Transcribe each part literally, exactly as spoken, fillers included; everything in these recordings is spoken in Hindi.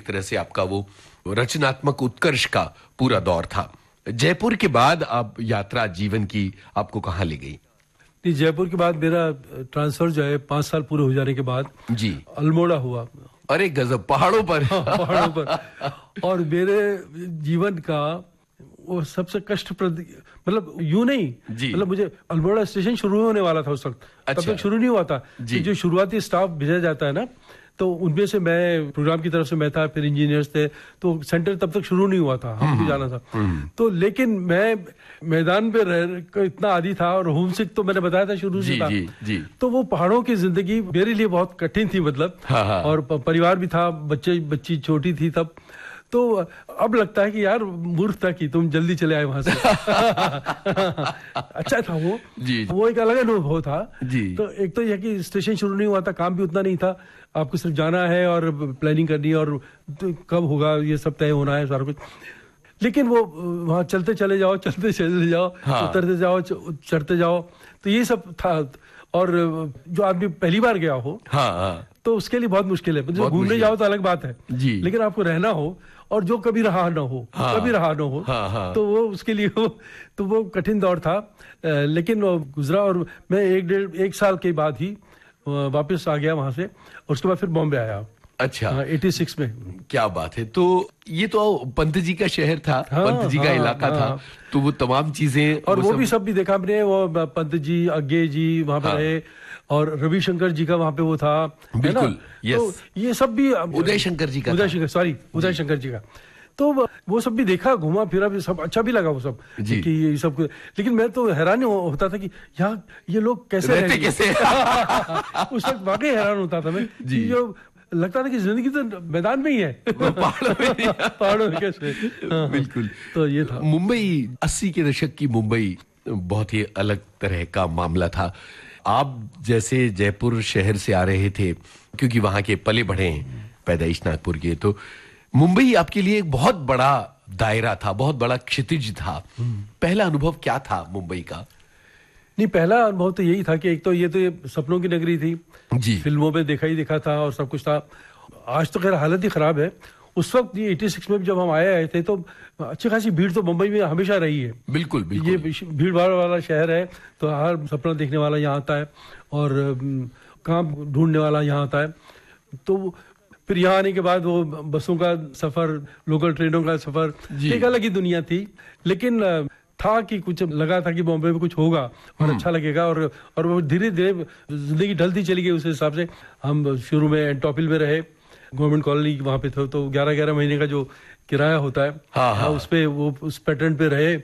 एक तरह से आपका वो रचनात्मक उत्कर्ष का पूरा दौर था। जयपुर के बाद अब यात्रा जीवन की आपको कहाँ ले गई? जयपुर के बाद मेरा ट्रांसफर जो है पांच साल पूरे हो जाने के बाद जी अल्मोड़ा हुआ। अरे गजब, पहाड़ों पर। हाँ, पहाड़ों पर। और मेरे जीवन का वो सबसे कष्टप्रद, मतलब यूं नहीं, मतलब मुझे अल्मोड़ा स्टेशन शुरू होने वाला था उस वक्त, अच्छा। तब तक शुरू नहीं हुआ था। तो जो शुरुआती स्टाफ भेजा जाता है ना, तो उनमें से मैं प्रोग्राम की तरफ से मैं था, फिर इंजीनियर्स थे, तो सेंटर तब तक शुरू नहीं हुआ था, हमको भी जाना था। तो लेकिन मैं मैदान पे रह इतना आदी था और होम सिक तो मैंने बताया था शुरू से था। जी, जी। तो वो पहाड़ों की जिंदगी मेरे लिए बहुत कठिन थी, मतलब हाँ, हाँ। और परिवार भी था, बच्चे बच्ची छोटी थी तब। तो अब लगता है कि यार मूर्ख था कि तुम जल्दी चले आए वहां से। अच्छा था वो जी। वो एक अलग अनुभव था जी। तो एक तो यह कि स्टेशन शुरू नहीं हुआ था, काम भी उतना नहीं था, आपको सिर्फ जाना है और प्लानिंग करनी है और तो कब होगा ये सब तय होना है सारा कुछ। लेकिन वो वहां चलते चले जाओ, चलते चले जाओ, हाँ। उतरते जाओ, चढ़ते जाओ, तो ये सब था। और जो आदमी पहली बार गया हो, हाँ, हाँ। तो उसके लिए बहुत मुश्किल है। जो घूमने जाओ तो अलग बात है जी। लेकिन आपको रहना हो और जो कभी रहा ना हो, हाँ, कभी रहा ना हो, हाँ, हाँ। तो वो उसके लिए वो तो वो कठिन दौर था। लेकिन वो गुजरा और मैं एक डेढ़ एक साल के बाद ही वापस आ गया वहां से, और उसके बाद फिर बॉम्बे आया। अच्छा, छियासी में। क्या बात है। तो ये तो पंत जी का शहर था, हाँ, पंत जी का हाँ, इलाका हाँ, था, तो वो तमाम चीजें और वो, वो वो भी सब भी देखा हमने। वो पंत जी, अज्ञे जी वहां पे हाँ। रहे, और रविशंकर जी का वहां पे वो था, बिल्कुल, यस। तो ये सब भी उदय शंकर जी का उदय शंकर सॉरी उदय शंकर जी का, तो वो सब भी देखा, घूमा फिरा भी, सब अच्छा भी लगा वो सब जी। कि ये सब। लेकिन मैं तो हैरान होता था कि यहाँ ये लोग कैसे रहते कैसे। उस वक्त वाकई हैरान होता था मैं जी। जो लगता था कि जिंदगी तो मैदान में ही है, पहाड़ों में पहाड़ों में कैसे। हाँ, बिल्कुल। तो ये था मुंबई, अस्सी के दशक की मुंबई बहुत ही अलग तरह का मामला था। आप जैसे जयपुर शहर से आ रहे थे, क्योंकि वहां के पले बढ़े हैं, पैदाइश नागपुर के, तो मुंबई आपके लिए एक बहुत बड़ा दायरा था, बहुत बड़ा क्षितिज था। पहला अनुभव क्या था मुंबई का? नहीं, पहला अनुभव तो यही था कि एक तो ये तो ये सपनों की नगरी थी जी। फिल्मों में देखा ही देखा था और सब कुछ था। आज तो खैर हालत ही खराब है। उस वक्त ये छियासी में जब हम आए आए थे तो अच्छी खासी भीड़ तो मुंबई में हमेशा रही है। बिल्कुल, बिल्कुल। ये भीड़ भाड़ वाला शहर है, तो हर सपना देखने वाला यहाँ आता है और काम ढूंढने वाला यहाँ आता है। तो फिर यहाँ आने के बाद वो बसों का सफर, लोकल ट्रेनों का सफर, एक अलग ही दुनिया थी। लेकिन था कि कुछ लगा था कि बॉम्बे में कुछ होगा और अच्छा लगेगा, और और वो धीरे धीरे जिंदगी ढलती चली गई। उस हिसाब से हम शुरू में एंटोपिल में रहे, गवर्नमेंट कॉलोनी वहां पे थे, तो ग्यारह ग्यारह महीने का जो किराया होता है, हाँ, हाँ। उस पे वो उस पैटर्न पे रहे,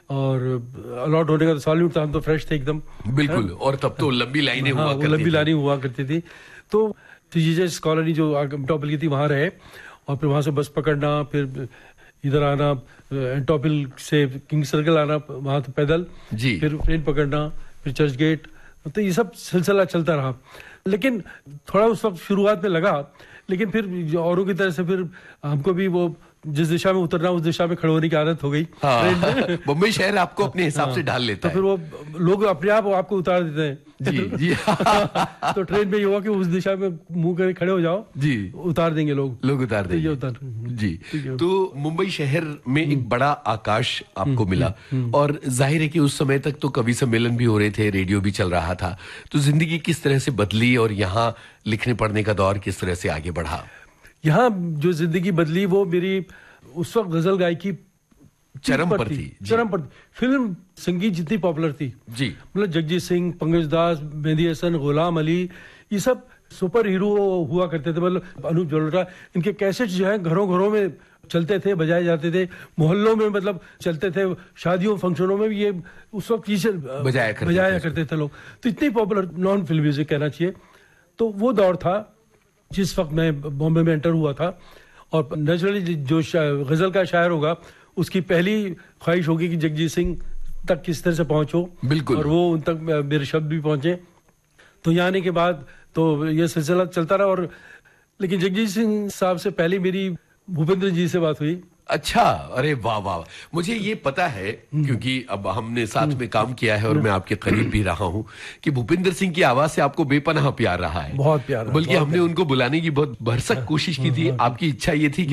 और अलॉट होने का तो सॉल्यूट था, हम तो फ्रेश थे एकदम। बिल्कुल। और तब तो लंबी लाइनें हुआ करती थी। लंबी लाइनें हुआ करती थी। तो जीजेस कॉलोनी जो एंटोपिल की थी वहां रहे, और फिर वहां से बस पकड़ना, फिर इधर आना, एंटोपिल से किंग सर्कल आना, वहां तो पैदल, फिर ट्रेन पकड़ना, फिर चर्च गेट, तो ये सब सिलसिला चलता रहा। लेकिन थोड़ा उस वक्त शुरुआत में लगा, लेकिन फिर औरों की तरह से फिर हमको भी वो जिस दिशा में उतरना उस दिशा में खड़े होने की आदत हो गई। हाँ, मुंबई शहर आपको अपने हिसाब से ढाल लेता तो है। फिर वो लोग अपने आप आपको उतार देते हैं। जी, जी। तो ट्रेन में ये हुआ कि उस दिशा में मुंह करके खड़े हो जाओ, जी, उतार देंगे लोग लोग उतार देंगे। ये उतार जी। तो मुंबई शहर में एक बड़ा आकाश आपको मिला, और जाहिर है कि उस समय तक तो कवि सम्मेलन भी हो रहे थे, रेडियो भी चल रहा था। तो जिंदगी किस तरह से बदली और यहाँ लिखने पढ़ने का दौर किस तरह से आगे बढ़ा? यहाँ जो जिंदगी बदली वो मेरी उस वक्त गजल गायकी चरम पर थी, चरम पर। फिल्म संगीत जितनी पॉपुलर थी जी, मतलब जगजीत सिंह, पंकज दास, मेहंदी हसन, गुलाम अली, ये सब सुपर हीरो हुआ करते थे। मतलब अनूप जलोटा, इनके कैसेट जो है घरों घरों में चलते थे, बजाए जाते थे, मोहल्लों में मतलब चलते थे, शादियों फंक्शनों में भी ये उस वक्त बजाया करते, बजाया करते थे लोग। तो इतनी पॉपुलर नॉन फिल्म म्यूजिक कहना चाहिए। तो वो दौर था जिस वक्त मैं बॉम्बे में एंटर हुआ था, और नेचुरली जो गजल का शायर होगा उसकी पहली ख्वाहिश होगी कि जगजीत सिंह तक किस तरह से पहुंचो, बिल्कुल, और वो उन तक मेरे शब्द भी पहुंचे। तो यहाँ आने के बाद तो ये सिलसिला चलता रहा। और लेकिन जगजीत सिंह साहब से पहले मेरी भूपेंद्र जी से बात हुई। अच्छा, अरे वाह वाह। मुझे ये पता है क्योंकि अब हमने साथ में काम किया है और मैं आपके करीब भी रहा हूँ कि भूपेंद्र सिंह की आवाज से आपको बेपनाह प्यार रहा है। बहुत प्यार, बल्कि हमने उनको बुलाने की बहुत भरसक कोशिश की थी। आपकी इच्छा ये थी कि